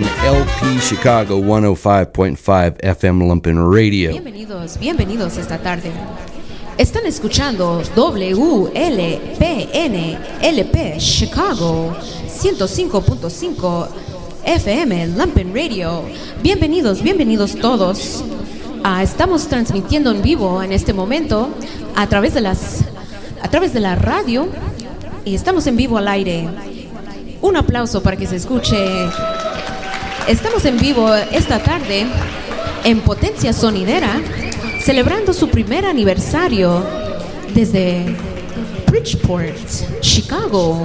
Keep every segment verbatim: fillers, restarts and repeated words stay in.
and L P Chicago one oh five point five F M Lumpen Radio. Bienvenidos, bienvenidos esta tarde. Están escuchando W L P N L P Chicago ciento cinco punto cinco F M Lumpen Radio. Bienvenidos, bienvenidos todos. Uh, estamos transmitiendo en vivo en este momento a través de las a través de la radio y estamos en vivo al aire. Un aplauso para que se escuche. Estamos en vivo esta tarde en Potencia Sonidera, celebrando su primer aniversario desde Bridgeport, Chicago.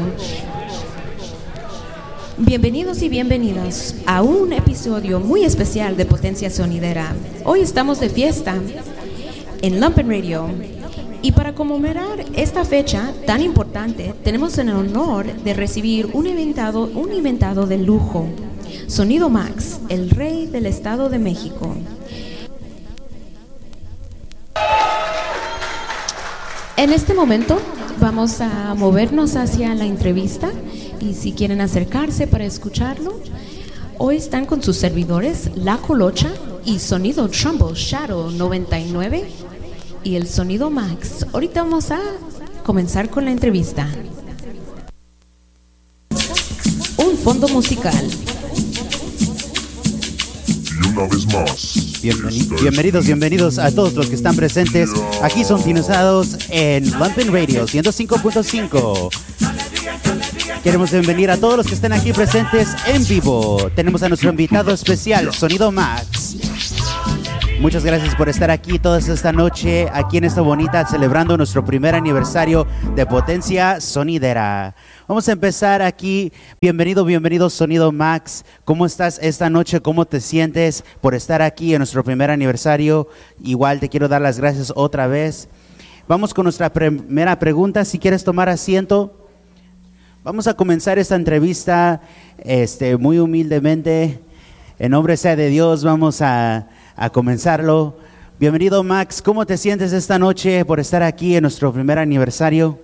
Bienvenidos y bienvenidas a un episodio muy especial de Potencia Sonidera. Hoy estamos de fiesta en Lumpen Radio. Y para conmemorar esta fecha tan importante, tenemos el honor de recibir un invitado, un invitado de lujo, Sonido Max, el rey del Estado de México. En este momento vamos a movernos hacia la entrevista y si quieren acercarse para escucharlo, hoy están con sus servidores La Colocha y Sonido Trumbull Shadow noventa y nueve y el Sonido Max. Ahorita vamos a comenzar con la entrevista. Un fondo musical. Y una vez más. Bienveni- bienvenidos, bienvenidos a todos los que están presentes. Aquí son sintonizados en Lumpen Radio ciento cinco punto cinco. Queremos bienvenir a todos los que están aquí presentes en vivo. Tenemos a nuestro invitado especial, Sonido Max. Muchas gracias por estar aquí toda esta noche, aquí en esta bonita, celebrando nuestro primer aniversario de Potencia Sonidera. Vamos a empezar aquí. Bienvenido, bienvenido, Sonido Max. ¿Cómo estás esta noche? ¿Cómo te sientes por estar aquí en nuestro primer aniversario? Igual te quiero dar las gracias otra vez. Vamos con nuestra primera pregunta. Si quieres tomar asiento. Vamos a comenzar esta entrevista este, muy humildemente. En nombre sea de Dios, vamos a... a comenzarlo. Bienvenido, Max. ¿Cómo te sientes esta noche por estar aquí en nuestro primer aniversario?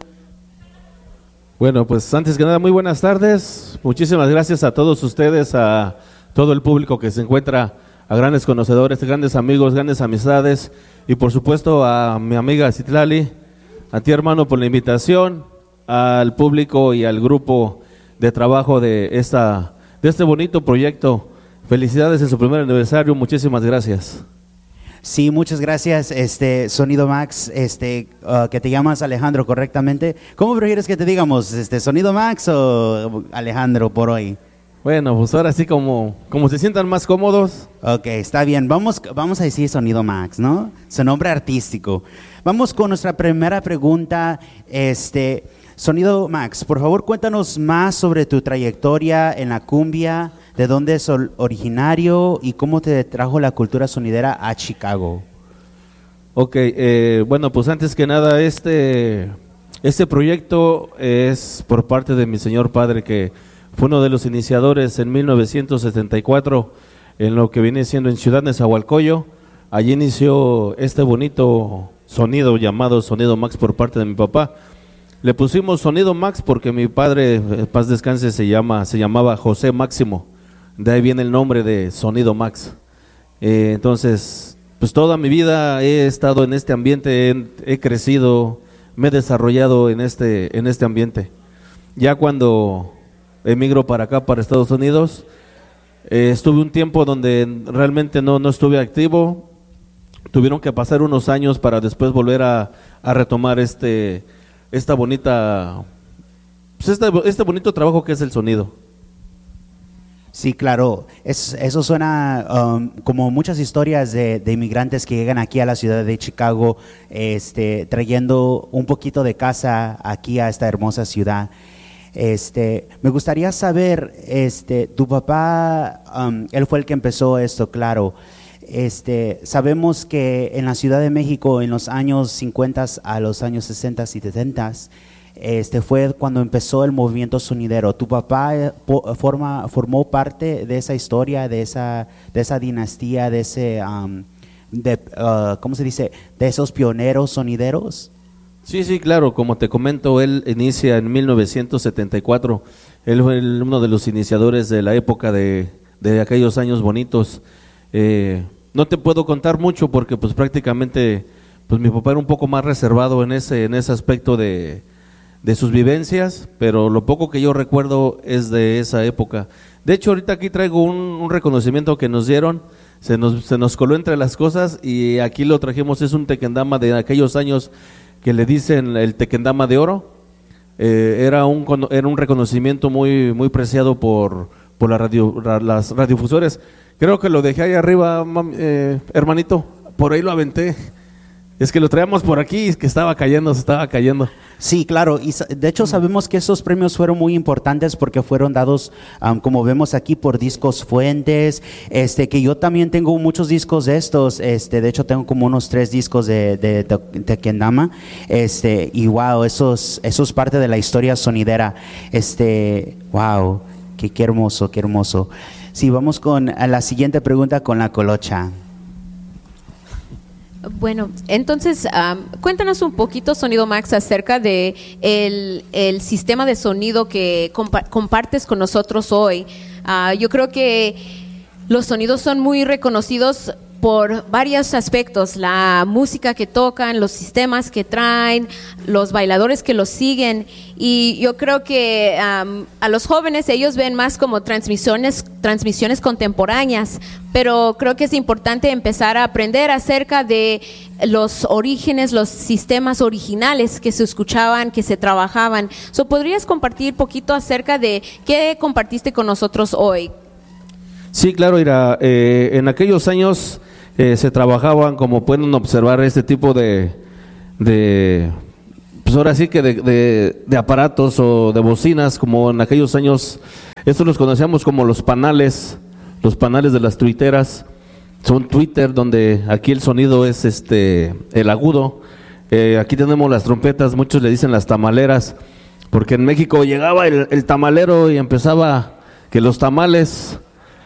Bueno, pues antes que nada, muy buenas tardes. Muchísimas gracias a todos ustedes, a todo el público que se encuentra, a grandes conocedores, grandes amigos, grandes amistades y por supuesto a mi amiga Citlali, a ti, hermano, por la invitación, al público y al grupo de trabajo de esta de este bonito proyecto. Felicidades en su primer aniversario, muchísimas gracias. Sí, muchas gracias, este Sonido Max, este uh, que te llamas Alejandro correctamente. ¿Cómo prefieres que te digamos, este Sonido Max o Alejandro por hoy? Bueno, pues ahora sí como, como se sientan más cómodos. Ok, está bien, vamos, vamos a decir Sonido Max, ¿no? Su nombre artístico. Vamos con nuestra primera pregunta, este Sonido Max, por favor cuéntanos más sobre tu trayectoria en la cumbia. ¿De dónde es originario y cómo te trajo la cultura sonidera a Chicago? Ok, eh, bueno, pues antes que nada, este, este proyecto es por parte de mi señor padre, que fue uno de los iniciadores en mil novecientos setenta y cuatro en lo que viene siendo en Ciudad Nezahualcóyotl. Allí inició este bonito sonido llamado Sonido Max por parte de mi papá. Le pusimos Sonido Max porque mi padre, paz descanse, se llama, se llamaba José Máximo. De ahí viene el nombre de Sonido Max. Eh, entonces, pues toda mi vida he estado en este ambiente, he, he crecido, me he desarrollado en este, en este ambiente. Ya cuando emigro para acá, para Estados Unidos, eh, estuve un tiempo donde realmente no, no estuve activo. Tuvieron que pasar unos años para después volver a, a retomar este, esta bonita, pues este, este bonito trabajo que es el sonido. Sí, claro, es, eso suena um, como muchas historias de, de inmigrantes que llegan aquí a la ciudad de Chicago, este, trayendo un poquito de casa aquí a esta hermosa ciudad. Este, me gustaría saber, este, tu papá, um, él fue el que empezó esto, claro. Este, sabemos que en la Ciudad de México en los años cincuenta a los años sesenta y setenta, este, fue cuando empezó el movimiento sonidero. ¿Tu papá eh, po, forma, formó parte de esa historia, de esa, de esa dinastía, de ese, um, de, uh, ¿cómo se dice? De esos pioneros sonideros? Sí, sí, claro, como te comento, él inicia en mil novecientos setenta y cuatro, él fue el, uno de los iniciadores de la época de, de aquellos años bonitos. Eh, no te puedo contar mucho porque pues prácticamente pues mi papá era un poco más reservado en ese, en ese aspecto de, de sus vivencias, pero lo poco que yo recuerdo es de esa época. De hecho, ahorita aquí traigo un, un reconocimiento que nos dieron, se nos, se nos coló entre las cosas y aquí lo trajimos, es un tequendama de aquellos años que le dicen el tequendama de oro. Eh, era, un, era un reconocimiento muy, muy preciado por, por la radio, las radiodifusores. Creo que lo dejé ahí arriba, eh, hermanito, por ahí lo aventé. Es que lo traíamos por aquí, que estaba cayendo, se estaba cayendo. Sí, claro, y de hecho sabemos que esos premios fueron muy importantes porque fueron dados, um, como vemos aquí, por Discos Fuentes, este, que yo también tengo muchos discos de estos, este, de hecho tengo como unos tres discos de, de, de, de Kendama, este, y wow, eso es, eso es parte de la historia sonidera, este, wow, qué, qué hermoso, qué hermoso. Sí, vamos con a la siguiente pregunta con la Colocha. Bueno, entonces um, cuéntanos un poquito, Sonido Max, acerca de el, el sistema de sonido que compa- compartes con nosotros hoy. Uh, yo creo que los sonidos son muy reconocidos por varios aspectos: la música que tocan, los sistemas que traen, los bailadores que los siguen, y yo creo que um, a los jóvenes ellos ven más como transmisiones, transmisiones contemporáneas, pero creo que es importante empezar a aprender acerca de los orígenes, los sistemas originales que se escuchaban, que se trabajaban. So, ¿podrías compartir poquito acerca de qué compartiste con nosotros hoy? Sí, claro, Ira, eh, en aquellos años eh, se trabajaban, como pueden observar, este tipo de, de pues ahora sí que de, de, de aparatos o de bocinas, como en aquellos años, estos los conocíamos como los panales, los panales de las tuiteras. Son Twitter, donde aquí el sonido es este el agudo. Eh, aquí tenemos las trompetas, muchos le dicen las tamaleras, porque en México llegaba el, el tamalero y empezaba que los tamales.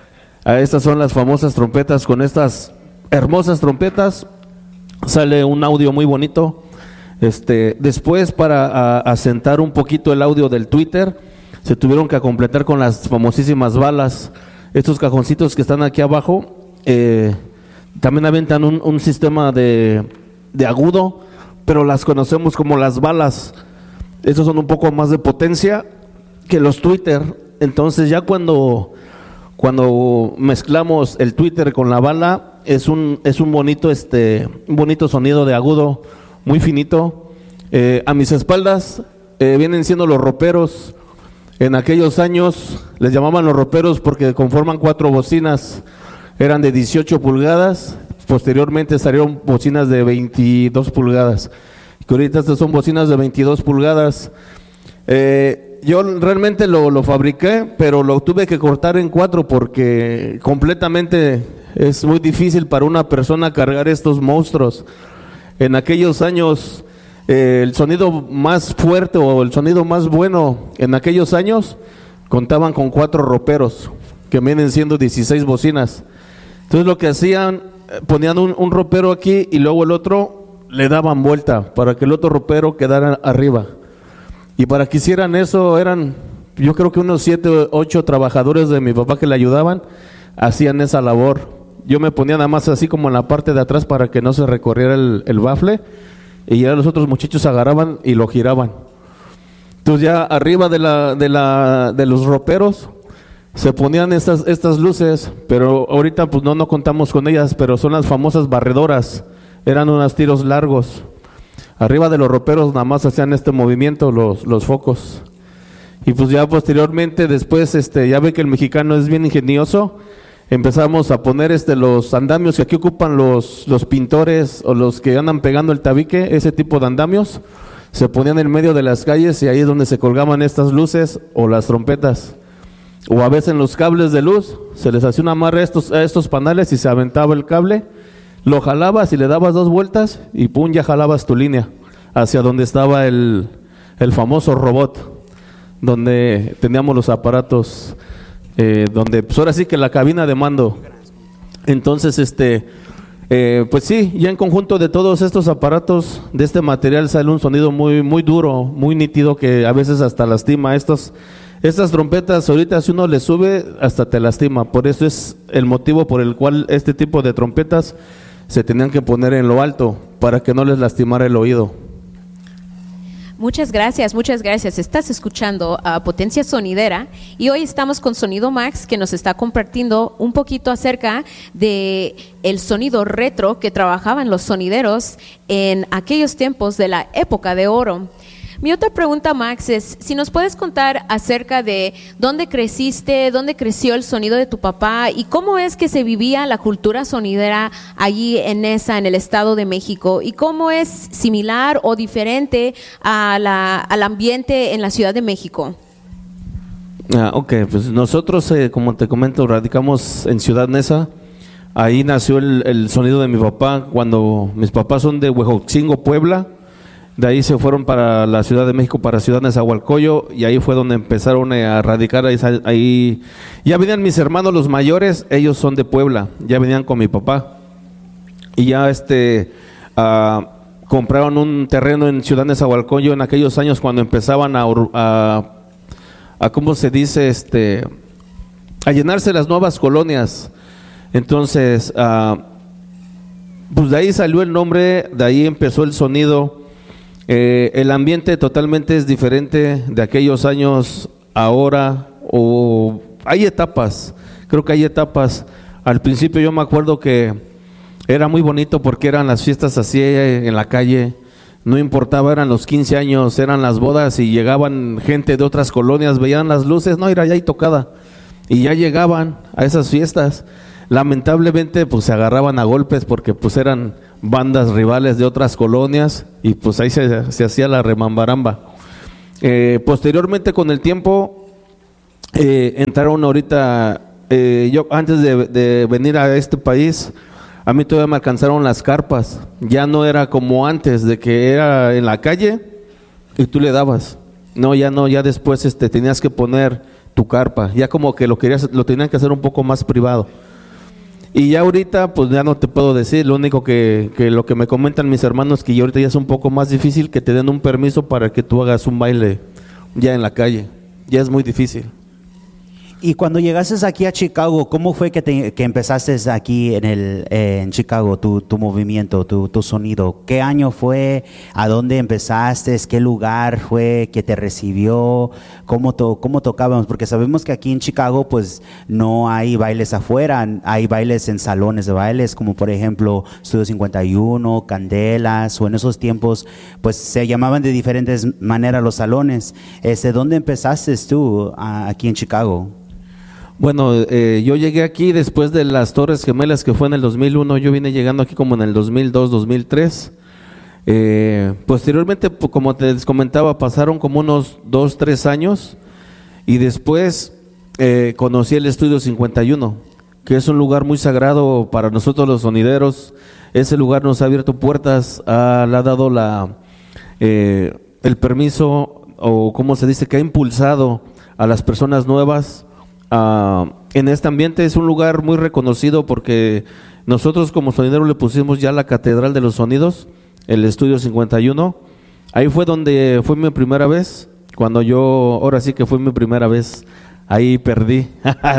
A estas son las famosas trompetas. Con estas hermosas trompetas sale un audio muy bonito. Este, después, para a, asentar un poquito el audio del Twitter, se tuvieron que completar con las famosísimas balas. Estos cajoncitos que están aquí abajo eh, también aventan un, un sistema de, de agudo, pero las conocemos como las balas. Estos son un poco más de potencia que los Twitter. Entonces ya cuando Cuando mezclamos el Twitter con la bala, es un es un bonito este un bonito sonido de agudo, muy finito. Eh, a mis espaldas eh, vienen siendo los roperos. En aquellos años les llamaban los roperos porque conforman cuatro bocinas, eran de dieciocho pulgadas. Posteriormente salieron bocinas de veintidós pulgadas, que ahorita estas son bocinas de veintidós pulgadas. Eh, Yo realmente lo, lo fabriqué, pero lo tuve que cortar en cuatro porque completamente es muy difícil para una persona cargar estos monstruos. En aquellos años, eh, el sonido más fuerte o el sonido más bueno en aquellos años contaban con cuatro roperos, que vienen siendo dieciséis bocinas. Entonces lo que hacían, ponían un, un ropero aquí y luego el otro le daban vuelta para que el otro ropero quedara arriba. Y para que hicieran eso, eran yo creo que unos siete o ocho trabajadores de mi papá que le ayudaban, hacían esa labor. Yo me ponía nada más así como en la parte de atrás para que no se recorriera el, el bafle, y ya los otros muchachos agarraban y lo giraban. Entonces ya arriba de, la, de, la, de los roperos se ponían estas, estas luces, pero ahorita pues no, no contamos con ellas, pero son las famosas barredoras, eran unos tiros largos. Arriba de los roperos nada más hacían este movimiento los, los focos. Y pues ya posteriormente, después, este, ya ve que el mexicano es bien ingenioso, empezamos a poner este los andamios que aquí ocupan los, los pintores o los que andan pegando el tabique, ese tipo de andamios, se ponían en medio de las calles y ahí es donde se colgaban estas luces o las trompetas. O a veces en los cables de luz, se les hacía un amarre a estos, a estos panales y se aventaba el cable. Lo jalabas y le dabas dos vueltas y pum, ya jalabas tu línea hacia donde estaba el, el famoso robot, donde teníamos los aparatos, eh, donde pues ahora sí que la cabina de mando. Entonces, este, eh, pues sí, ya en conjunto de todos estos aparatos, de este material sale un sonido muy, muy duro, muy nítido, que a veces hasta lastima. Estos, Estas trompetas ahorita si uno le sube hasta te lastima, por eso es el motivo por el cual este tipo de trompetas se tenían que poner en lo alto para que no les lastimara el oído. Muchas gracias, muchas gracias. Estás escuchando a Potencia Sonidera y hoy estamos con Sonido Max, que nos está compartiendo un poquito acerca de el sonido retro que trabajaban los sonideros en aquellos tiempos de la época de oro. Mi otra pregunta, Max, es si nos puedes contar acerca de dónde creciste, dónde creció el sonido de tu papá y cómo es que se vivía la cultura sonidera allí en esa, en el Estado de México, y cómo es similar o diferente a la, al ambiente en la Ciudad de México. Ah, ok, pues nosotros, eh, como te comento, radicamos en Ciudad Neza. Ahí nació el, el sonido de mi papá cuando mis papás son de Huejotzingo, Puebla. De ahí se fueron para la Ciudad de México, para Ciudad Nezahualcóyotl, y ahí fue donde empezaron a radicar. Ahí, ahí ya venían mis hermanos los mayores, ellos son de Puebla, ya venían con mi papá. Y ya este uh, compraron un terreno en Ciudad Nezahualcóyotl en aquellos años cuando empezaban a, a, a ¿cómo se dice? Este, a llenarse las nuevas colonias. Entonces, uh, pues de ahí salió el nombre, de ahí empezó el sonido. Eh, el ambiente totalmente es diferente de aquellos años ahora, o hay etapas, creo que hay etapas. Al principio yo me acuerdo que era muy bonito porque eran las fiestas así en la calle, no importaba, eran los quince años, eran las bodas y llegaban gente de otras colonias, veían las luces, no, era ya hay tocada, y ya llegaban a esas fiestas. Lamentablemente pues se agarraban a golpes porque pues eran bandas rivales de otras colonias y pues ahí se, se hacía la remambaramba. Eh, posteriormente con el tiempo eh, entraron ahorita, eh, yo antes de, de venir a este país, a mí todavía me alcanzaron las carpas, ya no era como antes de que era en la calle y tú le dabas, no, ya no, ya después este, tenías que poner tu carpa, ya como que lo querías, lo tenían que hacer un poco más privado. Y ya ahorita, pues ya no te puedo decir, lo único que, que lo que me comentan mis hermanos, que ya ahorita ya es un poco más difícil que te den un permiso para que tú hagas un baile ya en la calle, ya es muy difícil. Y cuando llegaste aquí a Chicago, ¿cómo fue que, te, que empezaste aquí en, el, eh, en Chicago, tu, tu movimiento, tu, tu sonido? ¿Qué año fue? ¿A dónde empezaste? ¿Qué lugar fue que te recibió? ¿Cómo, to, cómo tocábamos? Porque sabemos que aquí en Chicago pues no hay bailes afuera, hay bailes en salones de bailes, como por ejemplo Studio cincuenta y uno, Candelas, o en esos tiempos pues se llamaban de diferentes maneras los salones. Este, ¿dónde empezaste tú a, aquí en Chicago? Bueno, eh, yo llegué aquí después de las Torres Gemelas, que fue en el dos mil uno, yo vine llegando aquí como en el dos mil dos, dos mil tres. Eh, posteriormente, como te les comentaba, pasaron como unos dos, tres años y después eh, conocí el Estudio cincuenta y uno, que es un lugar muy sagrado para nosotros los sonideros. Ese lugar nos ha abierto puertas, ha, le ha dado la, eh, el permiso, o como se dice, que ha impulsado a las personas nuevas. Uh, en este ambiente es un lugar muy reconocido porque nosotros como sonideros le pusimos ya la Catedral de los Sonidos, el Estudio cincuenta y uno. Ahí fue donde fue mi primera vez, cuando yo, ahora sí que fue mi primera vez, ahí perdí.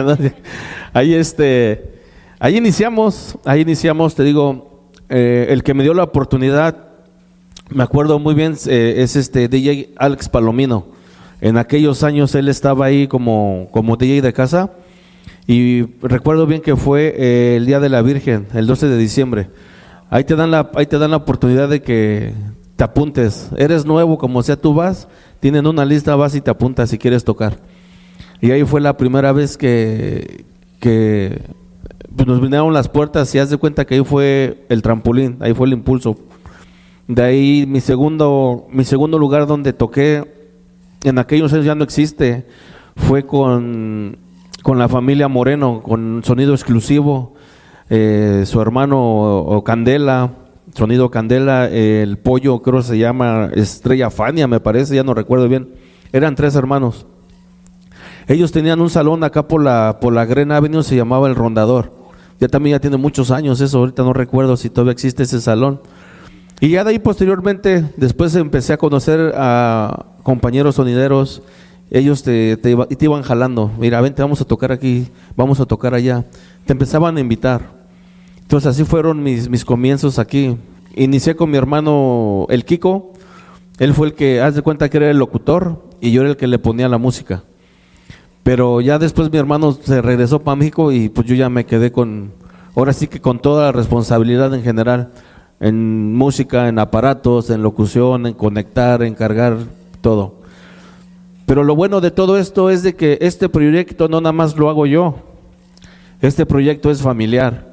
ahí este, ahí iniciamos, ahí iniciamos, te digo, eh, el que me dio la oportunidad, me acuerdo muy bien, eh, es este D J Alex Palomino. En aquellos años él estaba ahí como, como D J de casa y recuerdo bien que fue eh, el Día de la Virgen, el doce de diciembre. Ahí te dan la, ahí te dan la oportunidad de que te apuntes. Eres nuevo, como sea, tú vas, tienen una lista, vas y te apuntas si quieres tocar. Y ahí fue la primera vez que, que pues nos vinieron las puertas y haz de cuenta que ahí fue el trampolín, ahí fue el impulso. De ahí mi segundo, mi segundo lugar donde toqué, en aquellos años ya no existe, fue con, con la familia Moreno, con sonido exclusivo, eh, su hermano o Candela, sonido Candela, eh, el pollo creo que se llama Estrella Fania, me parece, ya no recuerdo bien, eran tres hermanos. Ellos tenían un salón acá por la, por la Green Avenue, se llamaba El Rondador, ya también ya tiene muchos años eso, ahorita no recuerdo si todavía existe ese salón. Y ya de ahí posteriormente, después empecé a conocer a compañeros sonideros ellos te, te, iba, te iban jalando. Mira, vente, vamos a tocar aquí, vamos a tocar allá. Te empezaban a invitar. Entonces así fueron mis, mis comienzos aquí. Inicié con mi hermano el Kiko. Él fue el que, haz de cuenta que era el locutor y yo era el que le ponía la música. Pero ya después mi hermano se regresó para México y pues yo ya me quedé con, ahora sí que con toda la responsabilidad en general, en música, en aparatos, en locución, en conectar, en cargar, todo. Pero lo bueno de todo esto es de que este proyecto no nada más lo hago yo, este proyecto es familiar.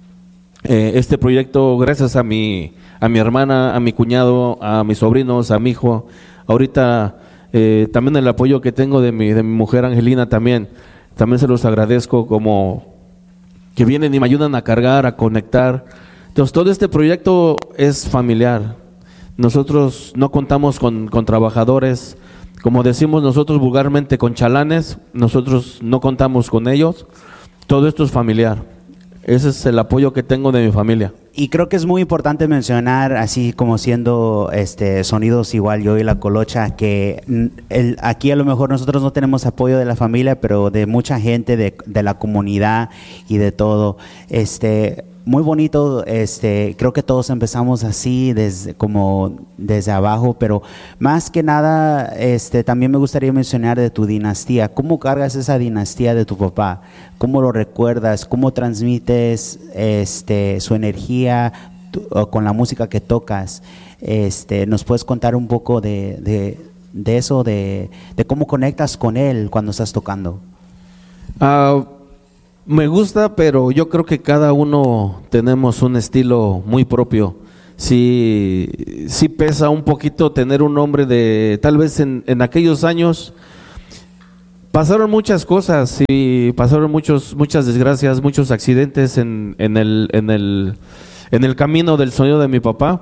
Eh, este proyecto, gracias a mi, a mi hermana, a mi cuñado, a mis sobrinos, a mi hijo, ahorita eh, también el apoyo que tengo de mi, de mi mujer Angelina también, también se los agradezco, como que vienen y me ayudan a cargar, a conectar. Entonces todo este proyecto es familiar. Nosotros no contamos con, con trabajadores, como decimos nosotros vulgarmente, con chalanes. Nosotros no contamos con ellos. Todo esto es familiar. Ese es el apoyo que tengo de mi familia. Y creo que es muy importante mencionar, así como siendo este Sonidos igual yo y La Colocha, que el, aquí a lo mejor nosotros no tenemos apoyo de la familia, pero de mucha gente, de, de la comunidad y de todo. Este, muy bonito, este, creo que todos empezamos así, desde, como desde abajo, pero más que nada, este, también me gustaría mencionar de tu dinastía. ¿Cómo cargas esa dinastía de tu papá? ¿Cómo lo recuerdas? ¿Cómo transmites este, su energía tu, con la música que tocas? Este, ¿nos puedes contar un poco de, de, de eso, de, de cómo conectas con él cuando estás tocando? Uh, me gusta, pero yo creo que cada uno tenemos un estilo muy propio. Sí, sí pesa un poquito tener un nombre de, tal vez en, en aquellos años pasaron muchas cosas y pasaron muchos, muchas desgracias, muchos accidentes en, en, el, en, el, en el camino del sonido de mi papá.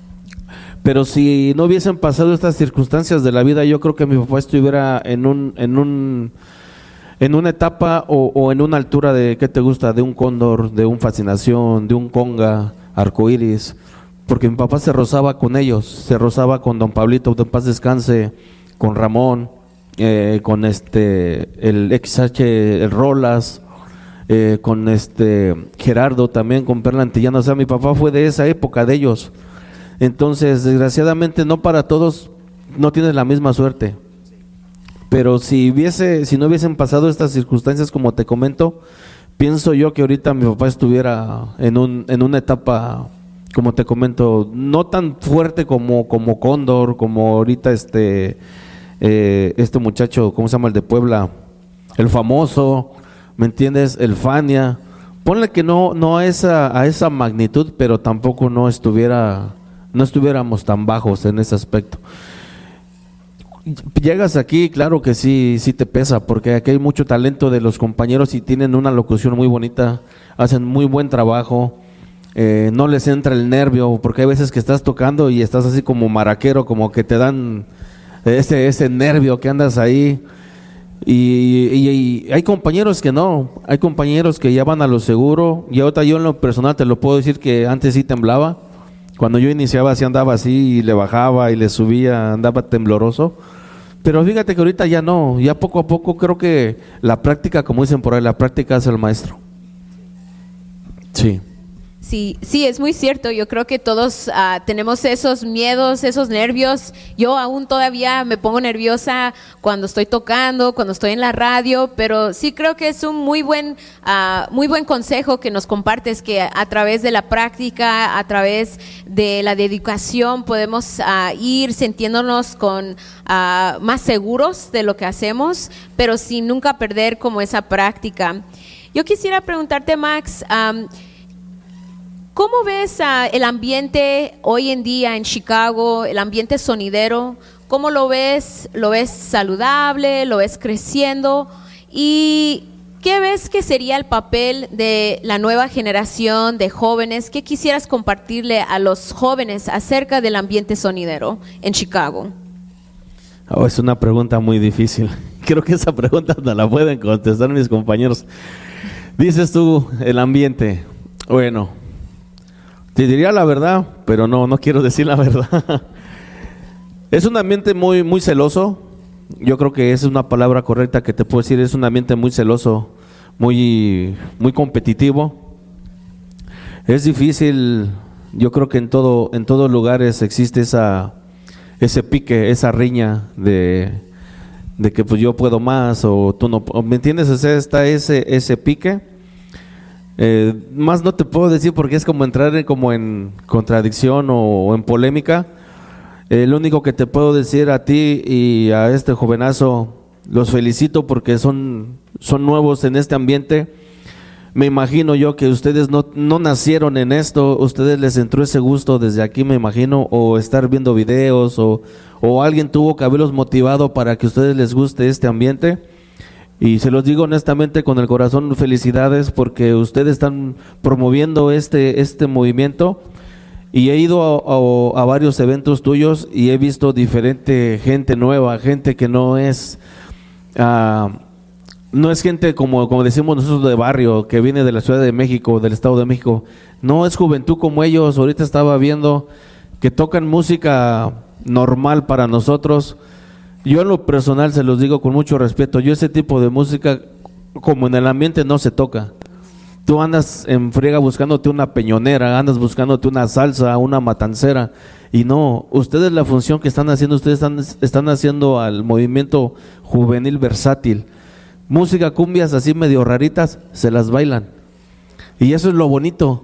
Pero si no hubiesen pasado estas circunstancias de la vida, yo creo que mi papá estuviera en un, en un, en una etapa o, o en una altura de, ¿qué te gusta? De un Cóndor, de un Fascinación, de un Conga, Arcoíris, porque mi papá se rozaba con ellos, se rozaba con don Pablito, de paz descanse, con Ramón, eh, con este, el X H, el Rolas, eh, con este Gerardo también, con Perla Antillana. O sea, mi papá fue de esa época de ellos. Entonces, desgraciadamente, no para todos, no tienes la misma suerte. Pero si hubiese, si no hubiesen pasado estas circunstancias, como te comento, pienso yo que ahorita mi papá estuviera en un, en una etapa, como te comento, no tan fuerte como, como Cóndor, como ahorita este, eh, este muchacho, ¿cómo se llama? El de Puebla, el famoso, ¿me entiendes? El Fania. Ponle que no, no a esa, a esa magnitud, pero tampoco no estuviera, no estuviéramos tan bajos en ese aspecto. Llegas aquí, claro que sí, sí te pesa, porque aquí hay mucho talento de los compañeros y tienen una locución muy bonita, hacen muy buen trabajo, eh, no les entra el nervio, porque hay veces que estás tocando y estás así como maraquero, como que te dan ese, ese nervio que andas ahí, y, y, y hay compañeros que no, hay compañeros que ya van a lo seguro, y ahorita yo en lo personal te lo puedo decir que antes sí temblaba. Cuando yo iniciaba así andaba así y le bajaba y le subía, andaba tembloroso. Pero fíjate que ahorita ya no, ya poco a poco creo que la práctica, como dicen por ahí, la práctica es el maestro. Sí. Sí, sí, es muy cierto. Yo creo que todos uh, tenemos esos miedos, esos nervios. Yo aún todavía me pongo nerviosa cuando estoy tocando, cuando estoy en la radio, pero sí creo que es un muy buen, uh, muy buen consejo que nos compartes, que a través de la práctica, a través de la dedicación, podemos uh, ir sintiéndonos con uh, más seguros de lo que hacemos, pero sin nunca perder como esa práctica. Yo quisiera preguntarte, Max, um, ¿cómo ves uh, el ambiente hoy en día en Chicago, el ambiente sonidero? ¿Cómo lo ves? ¿Lo ves saludable? ¿Lo ves creciendo? ¿Y qué ves que sería el papel de la nueva generación de jóvenes? ¿Qué quisieras compartirle a los jóvenes acerca del ambiente sonidero en Chicago? Oh, es una pregunta muy difícil. Creo que esa pregunta no la pueden contestar mis compañeros. Dices tú, el ambiente. Bueno, te diría la verdad, pero no, no quiero decir la verdad. Es un ambiente muy, muy celoso, yo creo que esa es una palabra correcta que te puedo decir, es un ambiente muy celoso, muy, muy competitivo. Es difícil, yo creo que en todo, en todos lugares existe esa, ese pique, esa riña de, de que pues yo puedo más o tú no, ¿me entiendes? O sea, está ese, ese pique. Eh, más no te puedo decir porque es como entrar en, como en contradicción o, o en polémica. Eh, lo único que te puedo decir a ti y a este jovenazo, los felicito porque son, son nuevos en este ambiente. Me imagino yo que ustedes no, no nacieron en esto, ustedes les entró ese gusto desde aquí, me imagino, o estar viendo videos, o, o alguien tuvo que haberlos motivado para que a ustedes les guste este ambiente. Y se los digo honestamente con el corazón, felicidades porque ustedes están promoviendo este, este movimiento. Y he ido a, a, a varios eventos tuyos y he visto diferente gente nueva, gente que no es... Uh, No es gente como, como decimos nosotros de barrio, que viene de la Ciudad de México, del Estado de México. No es juventud como ellos. Ahorita estaba viendo que tocan música normal para nosotros. Yo en lo personal se los digo con mucho respeto. Yo ese tipo de música, como en el ambiente, no se toca. Tú andas en friega buscándote una peñonera, andas buscándote una salsa, una matancera. Y no, ustedes la función que están haciendo, ustedes están, están haciendo al movimiento juvenil versátil. Música, cumbias así medio raritas, se las bailan. Y eso es lo bonito.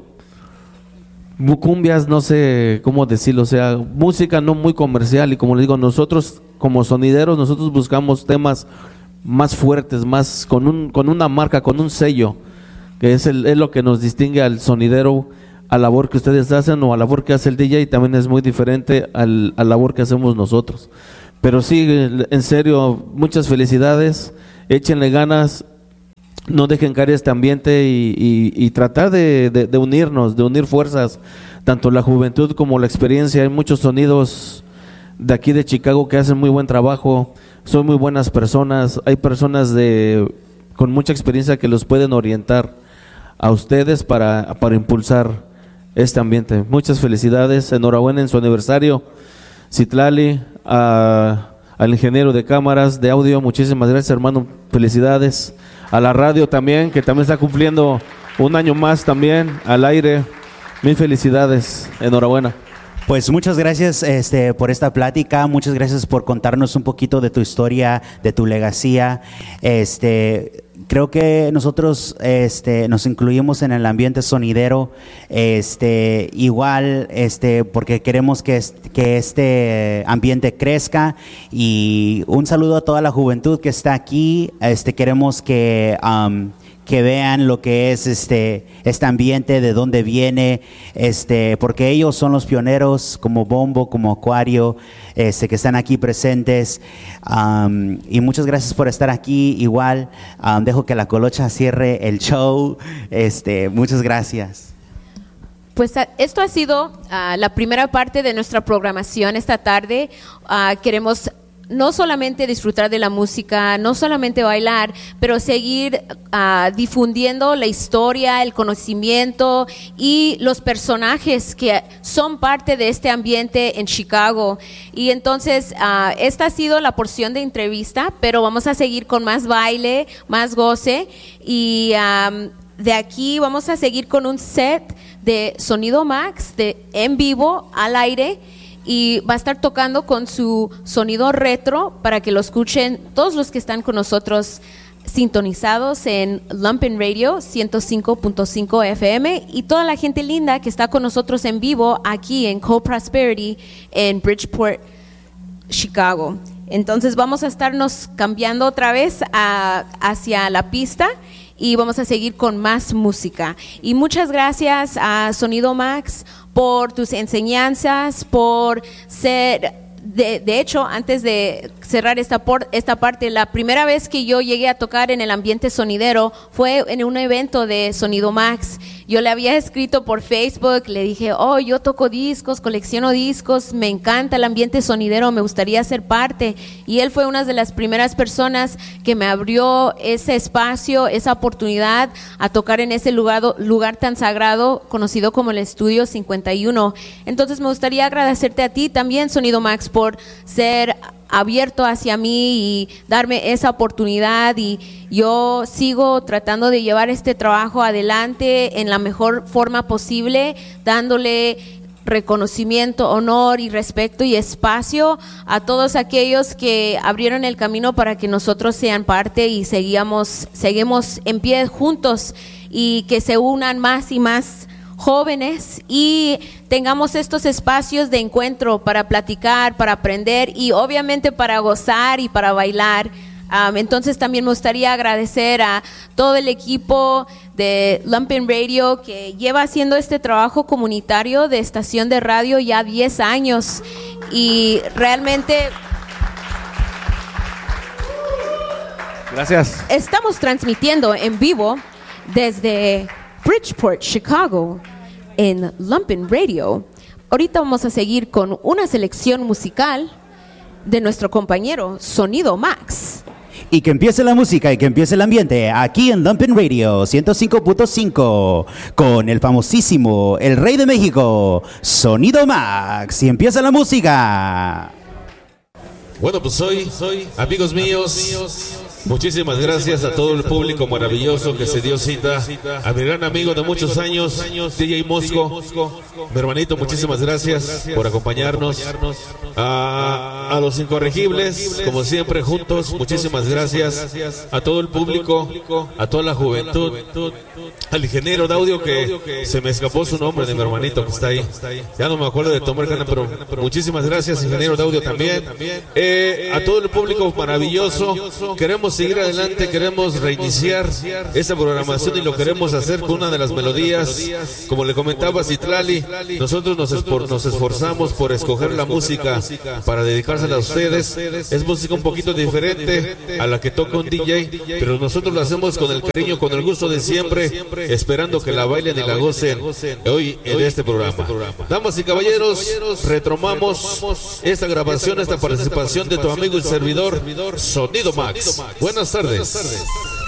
Cumbias, no sé cómo decirlo, o sea, música no muy comercial. Y como les digo, nosotros como sonideros, nosotros buscamos temas más fuertes, más con un con una marca, con un sello, que es, el, es lo que nos distingue al sonidero, a la labor que ustedes hacen o a la labor que hace el D J, y también es muy diferente al, a la labor que hacemos nosotros. Pero sí, en serio, muchas felicidades. Échenle ganas, no dejen caer este ambiente y, y, y tratar de, de, de unirnos, de unir fuerzas, tanto la juventud como la experiencia. Hay muchos sonidos de aquí de Chicago que hacen muy buen trabajo, son muy buenas personas, hay personas de con mucha experiencia que los pueden orientar a ustedes para, para impulsar este ambiente. Muchas felicidades, enhorabuena en su aniversario, Citlali, a... al ingeniero de cámaras, de audio, muchísimas gracias, hermano, felicidades. A la radio también, que también está cumpliendo un año más también, al aire, mil felicidades, enhorabuena. Pues muchas gracias este, por esta plática, muchas gracias por contarnos un poquito de tu historia, de tu legacía. Este, creo que nosotros este, nos incluimos en el ambiente sonidero, este, igual, este, porque queremos que este, que este ambiente crezca. Y un saludo a toda la juventud que está aquí. Este, queremos que um, que vean lo que es este, este ambiente, de dónde viene, este, porque ellos son los pioneros, como Bombo, como Acuario, este, que están aquí presentes. Um, y muchas gracias por estar aquí. Igual, um, dejo que la Colocha cierre el show. Este, muchas gracias. Pues esto ha sido uh, la primera parte de nuestra programación esta tarde. Uh, queremos no solamente disfrutar de la música, no solamente bailar, pero seguir uh, difundiendo la historia, el conocimiento y los personajes que son parte de este ambiente en Chicago. Y entonces uh, esta ha sido la porción de entrevista, pero vamos a seguir con más baile, más goce, y um, de aquí vamos a seguir con un set de Sonido Max, de en vivo, al aire, y va a estar tocando con su sonido retro para que lo escuchen todos los que están con nosotros sintonizados en Lumpen Radio ciento cinco punto cinco F M y toda la gente linda que está con nosotros en vivo aquí en Co-Prosperity en Bridgeport, Chicago. Entonces vamos a estarnos cambiando otra vez a, hacia la pista y vamos a seguir con más música. Y muchas gracias a Sonido Max por tus enseñanzas, por ser, de, de hecho, antes de cerrar esta, por, esta parte, la primera vez que yo llegué a tocar en el ambiente sonidero fue en un evento de Sonido Max. Yo le había escrito por Facebook, le dije, oh, yo toco discos, colecciono discos, me encanta el ambiente sonidero, me gustaría ser parte. Y él fue una de las primeras personas que me abrió ese espacio, esa oportunidad a tocar en ese lugar, lugar tan sagrado conocido como el Estudio cincuenta y uno. Entonces me gustaría agradecerte a ti también, Sonido Max, por ser abierto hacia mí y darme esa oportunidad, y yo sigo tratando de llevar este trabajo adelante en la mejor forma posible, dándole reconocimiento, honor y respeto y espacio a todos aquellos que abrieron el camino para que nosotros sean parte y seguimos, seguimos en pie juntos, y que se unan más y más jóvenes y tengamos estos espacios de encuentro para platicar, para aprender y obviamente para gozar y para bailar. Um, entonces también me gustaría agradecer a todo el equipo de Lumpin Radio que lleva haciendo este trabajo comunitario de estación de radio ya diez años, y realmente gracias. Estamos transmitiendo en vivo desde Bridgeport, Chicago, en Lumpin Radio. Ahorita vamos a seguir con una selección musical de nuestro compañero Sonido Max. Y que empiece la música y que empiece el ambiente aquí en Lumpin Radio ciento cinco punto cinco con el famosísimo, el rey de México, Sonido Max. Y empieza la música. Bueno, pues soy, soy amigos míos, muchísimas gracias a todo el público maravilloso que se dio cita, a mi gran amigo de muchos años, D J Mosco, mi hermanito, muchísimas gracias por acompañarnos, a, a los incorregibles, como siempre juntos, muchísimas gracias, a todo el público, a toda la juventud, al ingeniero de audio que se me escapó su nombre de mi hermanito que está ahí, ya no me acuerdo de tomar cana, pero muchísimas gracias, ingeniero de audio también. Eh, a todo el público maravilloso, queremos seguir adelante, queremos reiniciar esta programación y lo queremos hacer con una de las melodías, como le comentaba Citlali, nosotros nos, espor, nos esforzamos por escoger la música para dedicársela a ustedes, es música un poquito diferente a la que toca un D J, pero nosotros lo hacemos con el cariño, con el gusto de siempre, esperando que la bailen y la gocen hoy en este programa. Damas y caballeros, retomamos esta grabación, esta participación de tu amigo y servidor Sonido Max. Buenas tardes.